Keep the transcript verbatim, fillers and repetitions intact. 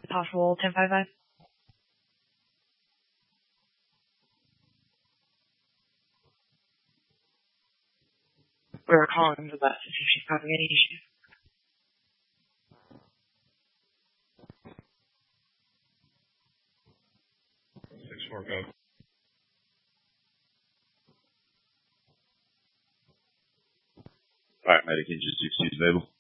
possible ten five five. We were calling the bus to see if she's having any issues. Six four code. Alright, medic engine six two available.